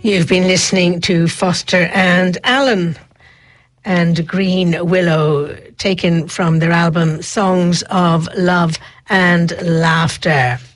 You've been listening to Foster and Allen and Green Willow, taken from their album Songs of Love and Laughter.